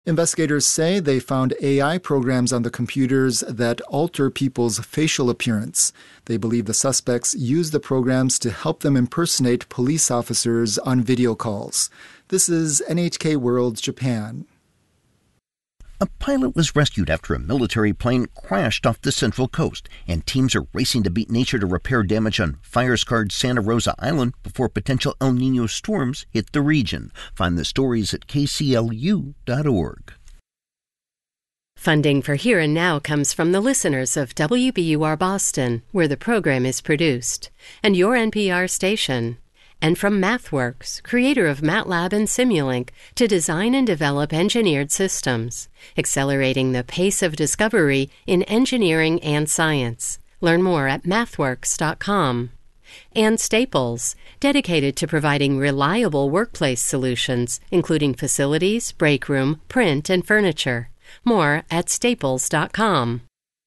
Investigators say they found AI programs on the computers that alter people's facial appearance. They believe the suspects used the programs to help them impersonate police officers on video calls. This is NHK World Japan. A pilot was rescued after a military plane crashed off the Central Coast, and teams are racing to beat nature to repair damage on fire-scarred Santa Rosa Island before potential El Niño storms hit the region. Find the stories at kclu.org. Funding for Here and Now comes from the listeners of WBUR Boston, where the program is produced, and your NPR station. And from MathWorks, creator of MATLAB and Simulink, to design and develop engineered systems, accelerating the pace of discovery in engineering and science. Learn more at mathworks.com. And Staples, dedicated to providing reliable workplace solutions, including facilities, break room, print, and furniture. More at staples.com.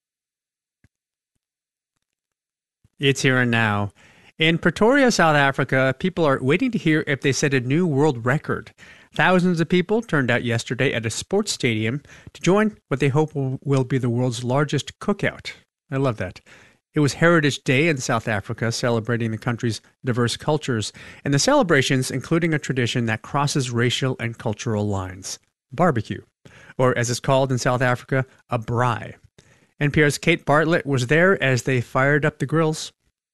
It's Here and Now. In Pretoria, South Africa, people are waiting to hear if they set a new world record. Thousands of people turned out yesterday at a sports stadium to join what they hope will be the world's largest cookout. I love that. It was Heritage Day in South Africa, celebrating the country's diverse cultures, and the celebrations including a tradition that crosses racial and cultural lines: barbecue, or as it's called in South Africa, a braai. NPR's Kate Bartlett was there as they fired up the grills.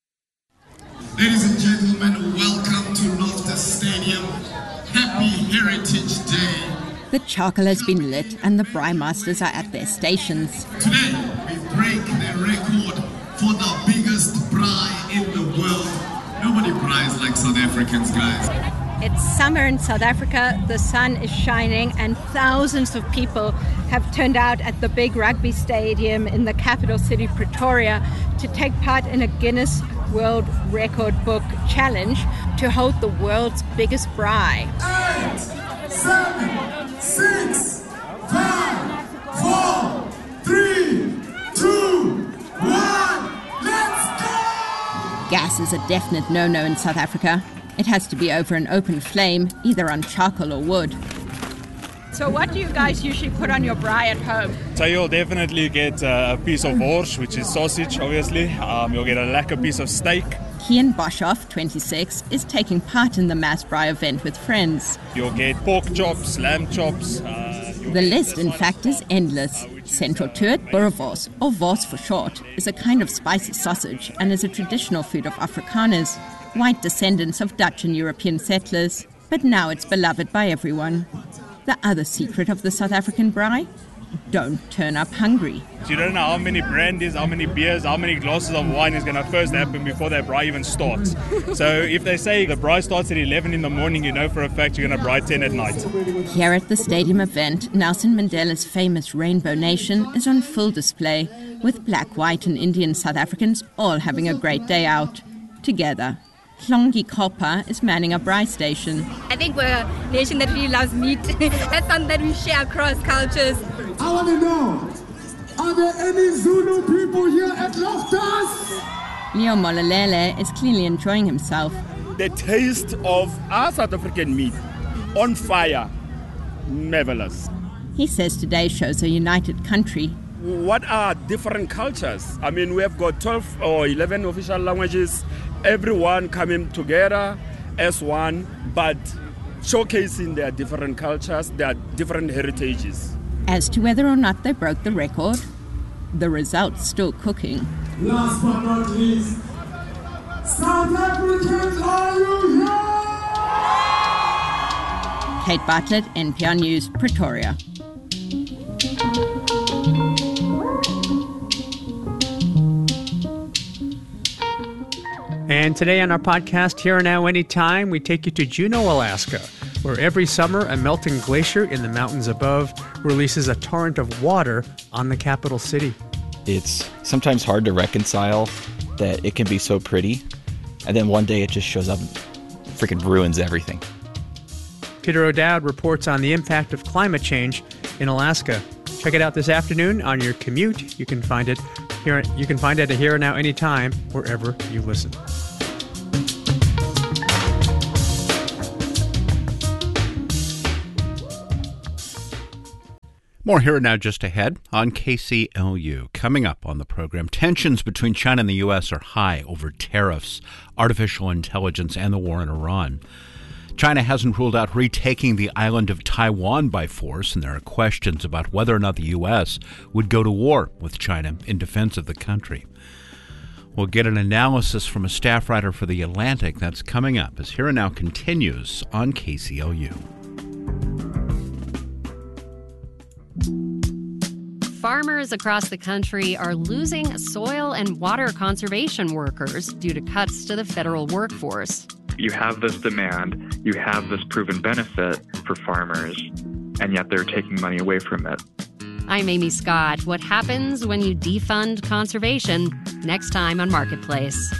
Ladies and gentlemen, welcome to Loftus Stadium. Happy Heritage Day. The charcoal has been lit and the braai masters are at their stations. Today, we break the record for the biggest braai in the world. Nobody braais like South Africans, guys. It's summer in South Africa, the sun is shining, and thousands of people have turned out at the big rugby stadium in the capital city, Pretoria, to take part in a Guinness World Record Book challenge to hold the world's biggest braai. 8, 7, 6, 5, 4, 3, 2, 1, let's go! Gas is a definite no-no in South Africa. It has to be over an open flame, either on charcoal or wood. So what do you guys usually put on your braai at home? So you'll definitely get a piece of vors, which is sausage, obviously. You'll get a lekker piece of steak. Kian Boshoff, 26, is taking part in the mass braai event with friends. You'll get pork chops, lamb chops. The list, in fact, is endless. Central to it, boerewors, or wors for short, is a kind of spicy sausage and is a traditional food of Afrikaners, white descendants of Dutch and European settlers, but now it's beloved by everyone. The other secret of the South African braai? Don't turn up hungry. You don't know how many brandies, how many beers, how many glasses of wine is going to first happen before that braai even starts. So if they say the braai starts at 11 in the morning, you know for a fact you're going to braai 10 at night. Here at the stadium event, Nelson Mandela's famous Rainbow Nation is on full display, with black, white and Indian South Africans all having a great day out, together. Hlongi Kopa is manning a braai station. I think we're a nation that really loves meat. That's something that we share across cultures. I want to know, are there any Zulu people here at Loftus? Leo Mololele is clearly enjoying himself. The taste of our South African meat on fire, marvelous. He says today shows a united country. What are different cultures? I mean, we have got 12 or 11 official languages, everyone coming together as one, but showcasing their different cultures, their different heritages. As to whether or not they broke the record, the result's still cooking. Last but not least, South Africans, are you here? Kate Bartlett, NPR News, Pretoria. And today on our podcast, Here and Now Anytime, we take you to Juneau, Alaska, where every summer a melting glacier in the mountains above releases a torrent of water on the capital city. It's sometimes hard to reconcile that it can be so pretty, and then one day it just shows up and freaking ruins everything. Peter O'Dowd reports on the impact of climate change in Alaska. Check it out this afternoon on your commute. You can find it here. You can find it at Here and Now Anytime, wherever you listen. More here and now just ahead on KCLU. Coming up on the program, tensions between China and the U.S. are high over tariffs, artificial intelligence, and the war in Iran. China hasn't ruled out retaking the island of Taiwan by force, and there are questions about whether or not the U.S. would go to war with China in defense of the country. We'll get an analysis from a staff writer for The Atlantic. That's coming up as Here and Now continues on KCLU. Farmers across the country are losing soil and water conservation workers due to cuts to the federal workforce. You have this demand, you have this proven benefit for farmers, and yet they're taking money away from it. I'm Amy Scott. What happens when you defund conservation? Next time on Marketplace.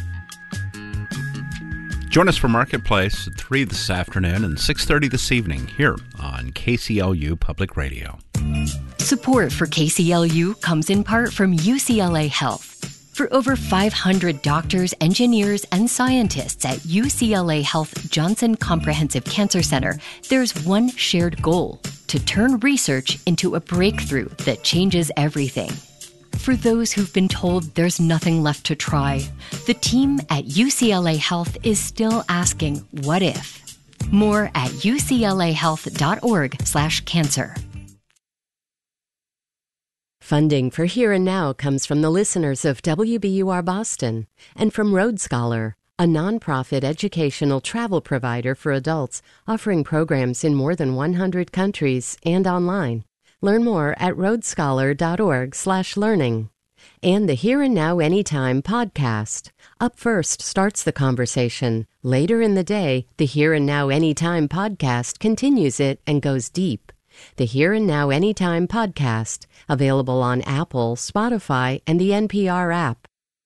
Join us for Marketplace at 3 this afternoon and 6:30 this evening here on KCLU Public Radio. Support for KCLU comes in part from UCLA Health. For over 500 doctors, engineers, and scientists at UCLA Health Johnson Comprehensive Cancer Center, there's one shared goal: to turn research into a breakthrough that changes everything. For those who've been told there's nothing left to try, the team at UCLA Health is still asking, what if? More at uclahealth.org/cancer. Funding for Here and Now comes from the listeners of WBUR Boston and from Road Scholar, a nonprofit educational travel provider for adults offering programs in more than 100 countries and online. Learn more at roadscholar.org/learning. And the Here and Now Anytime podcast. Up first starts the conversation. Later in the day, the Here and Now Anytime podcast continues it and goes deep. The Here and Now Anytime podcast, available on Apple, Spotify, and the NPR app.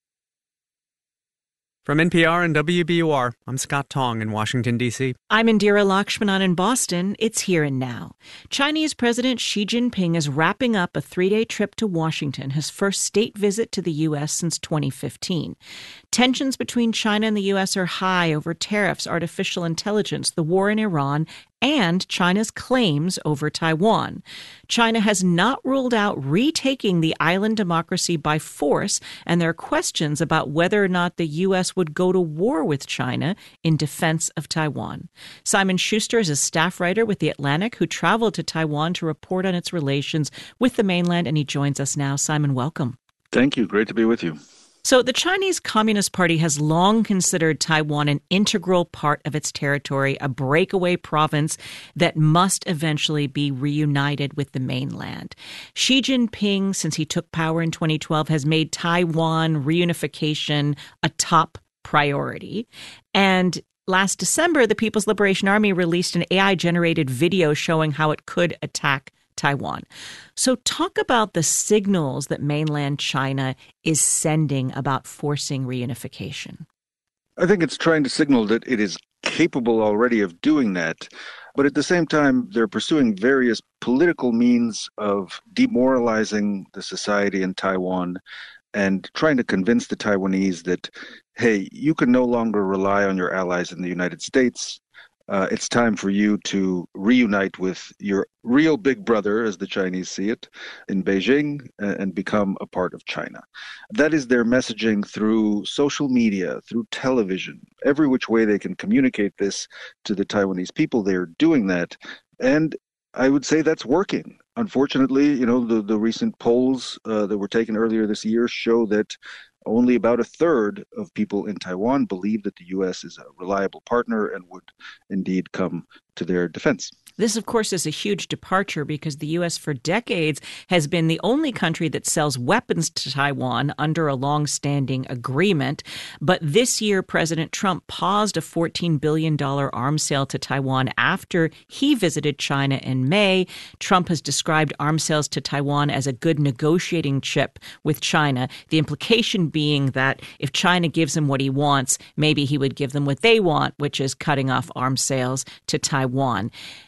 From NPR and WBUR, I'm Scott Tong in Washington, D.C. I'm Indira Lakshmanan in Boston. It's Here and Now. Chinese President Xi Jinping is wrapping up a 3-day trip to Washington, his first state visit to the U.S. since 2015. Tensions between China and the U.S. are high over tariffs, artificial intelligence, the war in Iran, and China's claims over Taiwan. China has not ruled out retaking the island democracy by force, and there are questions about whether or not the U.S. would go to war with China in defense of Taiwan. Simon Schuster is a staff writer with The Atlantic who traveled to Taiwan to report on its relations with the mainland, and he joins us now. Simon, welcome. Thank you. Great to be with you. So the Chinese Communist Party has long considered Taiwan an integral part of its territory, a breakaway province that must eventually be reunited with the mainland. Xi Jinping, since he took power in 2012, has made Taiwan reunification a top priority. And last December, the People's Liberation Army released an AI-generated video showing how it could attack Taiwan. So talk about the signals that mainland China is sending about forcing reunification. I think it's trying to signal that it is capable already of doing that. But at the same time, they're pursuing various political means of demoralizing the society in Taiwan and trying to convince the Taiwanese that, hey, you can no longer rely on your allies in the United States. It's time for you to reunite with your real big brother, as the Chinese see it, in Beijing and become a part of China. That is their messaging through social media, through television. Every which way they can communicate this to the Taiwanese people, they're doing that. And I would say that's working. Unfortunately, the recent polls that were taken earlier this year show that only about a third of people in Taiwan believe that the U.S. is a reliable partner and would indeed come to their defense. This, of course, is a huge departure because the U.S. for decades has been the only country that sells weapons to Taiwan under a long-standing agreement. But this year, President Trump paused a $14 billion arms sale to Taiwan after he visited China in May. Trump has described arms sales to Taiwan as a good negotiating chip with China, the implication being that if China gives him what he wants, maybe he would give them what they want, which is cutting off arms sales to Taiwan.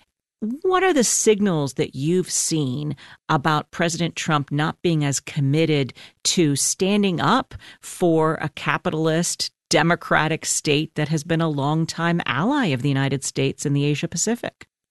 What are the signals that you've seen about President Trump not being as committed to standing up for a capitalist, democratic state that has been a longtime ally of the United States in the Asia Pacific?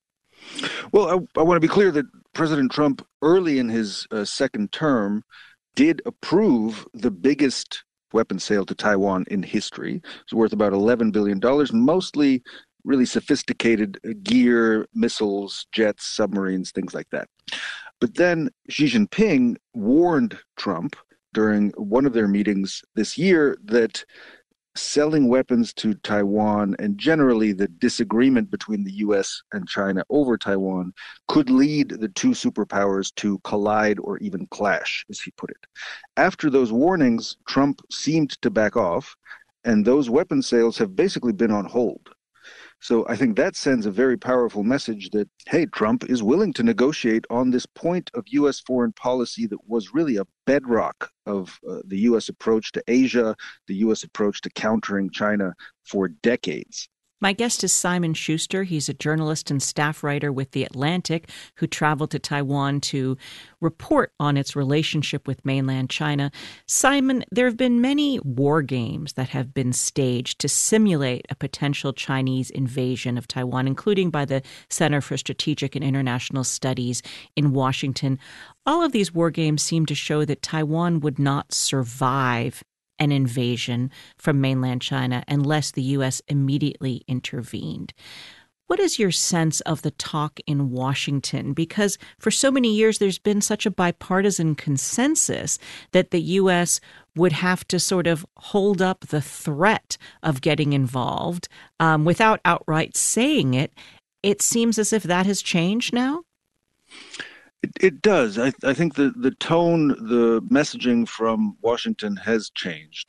Well, I want to be clear that President Trump, early in his second term, did approve the biggest weapons sale to Taiwan in history. It's worth about $11 billion, mostly really sophisticated gear, missiles, jets, submarines, things like that. But then Xi Jinping warned Trump during one of their meetings this year that selling weapons to Taiwan and generally the disagreement between the U.S. and China over Taiwan could lead the two superpowers to collide or even clash, as he put it. After those warnings, Trump seemed to back off, and those weapon sales have basically been on hold. So I think that sends a very powerful message that, hey, Trump is willing to negotiate on this point of U.S. foreign policy that was really a bedrock of the U.S. approach to Asia, the U.S. approach to countering China for decades. My guest is Simon Schuster. He's a journalist and staff writer with The Atlantic who traveled to Taiwan to report on its relationship with mainland China. Simon, there have been many war games that have been staged to simulate a potential Chinese invasion of Taiwan, including by the Center for Strategic and International Studies in Washington. All of these war games seem to show that Taiwan would not survive an invasion from mainland China unless the U.S. immediately intervened. What is your sense of the talk in Washington? Because for so many years, there's been such a bipartisan consensus that the U.S. would have to sort of hold up the threat of getting involved without outright saying it. It seems as if that has changed now. It does. I think the tone, the messaging from Washington has changed.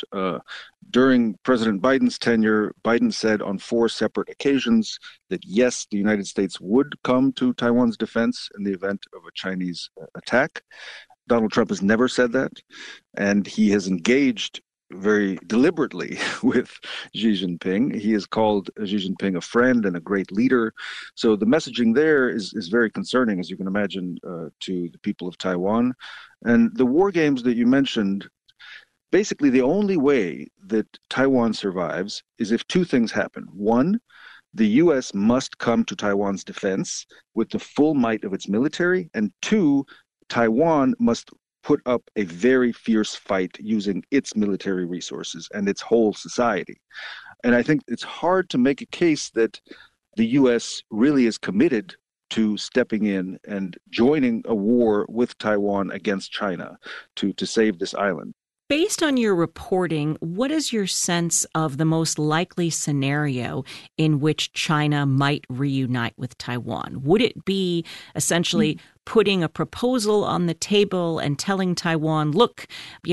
During President Biden's tenure, Biden said on 4 separate occasions that, yes, the United States would come to Taiwan's defense in the event of a Chinese attack. Donald Trump has never said that, and he has engaged very deliberately with Xi Jinping. He has called Xi Jinping a friend and a great leader. So the messaging there is very concerning, as you can imagine, to the people of Taiwan. And the war games that you mentioned, basically the only way that Taiwan survives is if 2 things happen. 1, the U.S. must come to Taiwan's defense with the full might of its military. And 2, Taiwan must put up a very fierce fight using its military resources and its whole society. And I think it's hard to make a case that the U.S. really is committed to stepping in and joining a war with Taiwan against China to save this island. Based on your reporting, what is your sense of the most likely scenario in which China might reunite with Taiwan? Would it be essentially putting a proposal on the table and telling Taiwan, look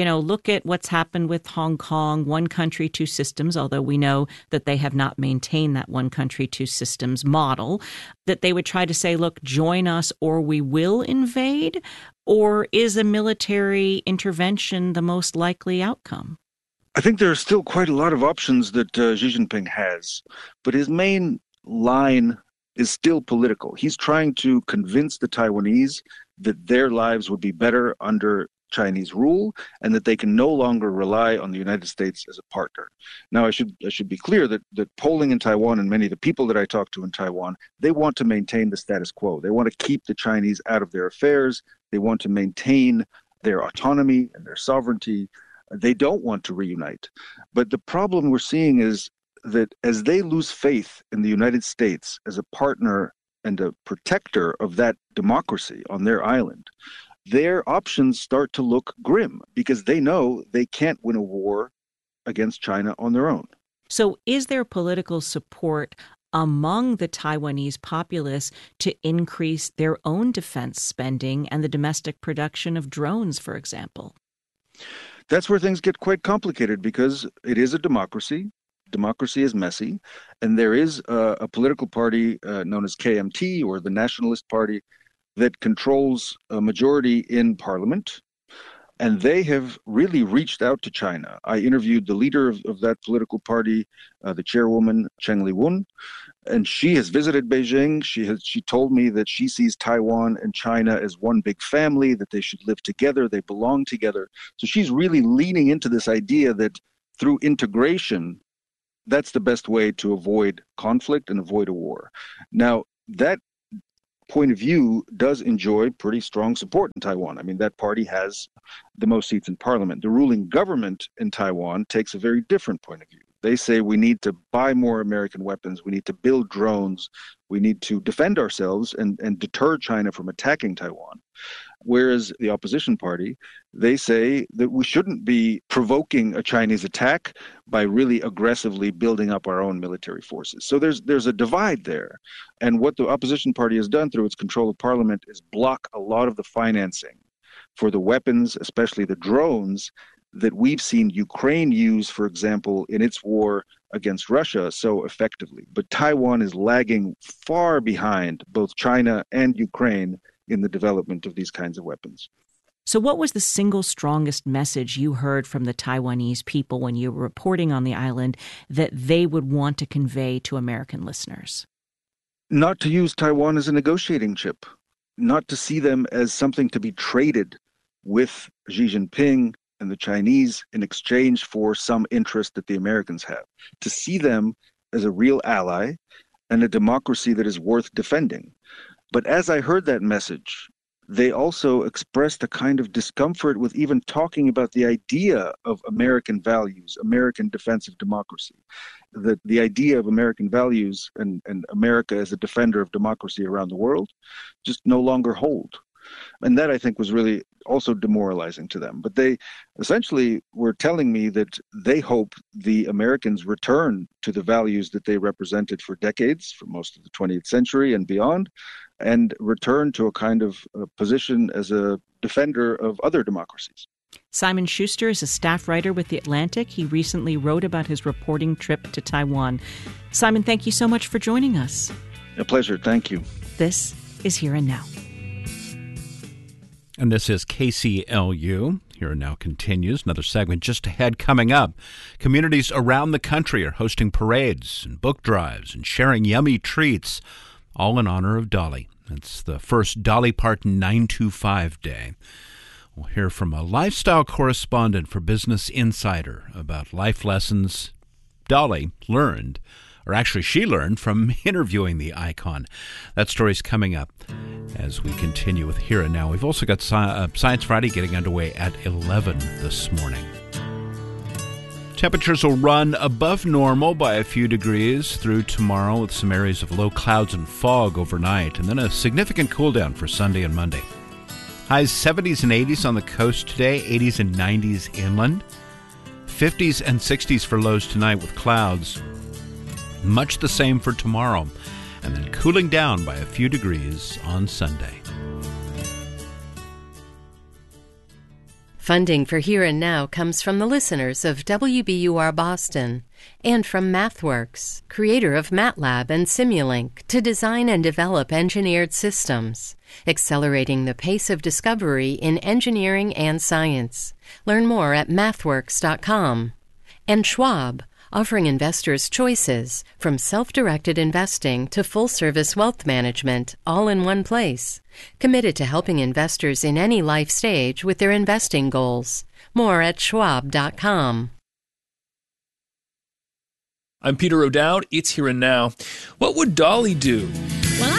at what's happened with Hong Kong, 1 country, 2 systems, although we know that they have not maintained that 1 country, 2 systems model, that they would try to say, look, join us or we will invade? Or is a military intervention the most likely outcome? I think there are still quite a lot of options that Xi Jinping has, but his main line is still political. He's trying to convince the Taiwanese that their lives would be better under Chinese rule and that they can no longer rely on the United States as a partner. Now, I should be clear that polling in Taiwan and many of the people that I talk to in Taiwan, they want to maintain the status quo. They want to keep the Chinese out of their affairs. They want to maintain their autonomy and their sovereignty. They don't want to reunite. But the problem we're seeing is that as they lose faith in the United States as a partner and a protector of that democracy on their island, their options start to look grim because they know they can't win a war against China on their own. So is there political support among the Taiwanese populace to increase their own defense spending and the domestic production of drones, for example? That's where things get quite complicated because it is a democracy. Democracy is messy, and there is a political party known as KMT, or the Nationalist Party, that controls a majority in parliament, and they have really reached out to China. I interviewed the leader of that political party, the chairwoman, Cheng Li-wun, and she has visited Beijing. She told me that she sees Taiwan and China as one big family, that they should live together, they belong together. So she's really leaning into this idea that through integration, that's the best way to avoid conflict and avoid a war. Now, that point of view does enjoy pretty strong support in Taiwan. I mean, that party has the most seats in parliament. The ruling government in Taiwan takes a very different point of view. They say we need to buy more American weapons, we need to build drones, we need to defend ourselves and deter China from attacking Taiwan. Whereas the opposition party, they say that we shouldn't be provoking a Chinese attack by really aggressively building up our own military forces. So there's a divide there. And what the opposition party has done through its control of parliament is block a lot of the financing for the weapons, especially the drones, that we've seen Ukraine use, for example, in its war against Russia so effectively. But Taiwan is lagging far behind both China and Ukraine in the development of these kinds of weapons. So what was the single strongest message you heard from the Taiwanese people when you were reporting on the island that they would want to convey to American listeners? Not to use Taiwan as a negotiating chip, not to see them as something to be traded with Xi Jinping and the Chinese in exchange for some interest that the Americans have, to see them as a real ally and a democracy that is worth defending. But as I heard that message, they also expressed a kind of discomfort with even talking about the idea of American values, American defense of democracy. The idea of American values and America as a defender of democracy around the world just no longer hold. And that, I think, was really also demoralizing to them. But they essentially were telling me that they hope the Americans return to the values that they represented for decades, for most of the 20th century and beyond, and return to a kind of position as a defender of other democracies. Simon Schuster is a staff writer with The Atlantic. He recently wrote about his reporting trip to Taiwan. Simon, thank you so much for joining us. A pleasure. Thank you. This is Here and Now. And this is KCLU. Here and Now continues. Another segment just ahead coming up. Communities around the country are hosting parades and book drives and sharing yummy treats, all in honor of Dolly. It's the first Dolly Parton 925 Day. We'll hear from a lifestyle correspondent for Business Insider about life lessons Dolly learned, or actually she learned, from interviewing the icon. That story's coming up as we continue with Here and Now. We've also got Science Friday getting underway at 11 this morning. Temperatures will run above normal by a few degrees through tomorrow, with some areas of low clouds and fog overnight, and then a significant cool down for Sunday and Monday. Highs 70s and 80s on the coast today, 80s and 90s inland. 50s and 60s for lows tonight with clouds. Much the same for tomorrow, and then cooling down by a few degrees on Sunday. Funding for Here and Now comes from the listeners of WBUR Boston and from MathWorks, creator of MATLAB and Simulink, to design and develop engineered systems, accelerating the pace of discovery in engineering and science. Learn more at mathworks.com. And Schwab, offering investors choices from self-directed investing to full-service wealth management, all in one place. Committed to helping investors in any life stage with their investing goals. More at schwab.com. I'm Peter O'Dowd. It's Here and Now. What would Dolly do? Well,